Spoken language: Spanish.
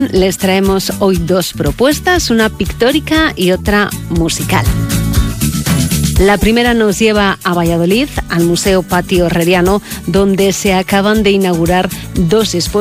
Les traemos hoy dos propuestas, una pictórica y otra musical. La primera nos lleva a Valladolid, al Museo Patio Herreriano, donde se acaban de inaugurar dos exposiciones